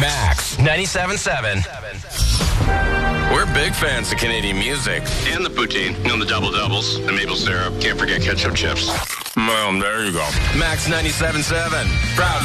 Max 97.7. We're big fans of Canadian music. And the poutine, the double-doubles, the maple syrup. Can't forget ketchup chips. Well, there you go. Max 97.7. Proud